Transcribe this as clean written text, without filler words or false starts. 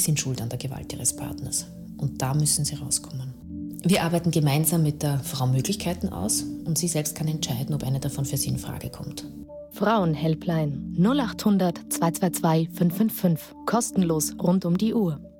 sind schuld an der Gewalt ihres Partners. Und da müssen sie rauskommen. Wir arbeiten gemeinsam mit der Frau Möglichkeiten aus und sie selbst kann entscheiden, ob eine davon für sie in Frage kommt. Frauen-Helpline 0800 222 555. Kostenlos rund um die Uhr.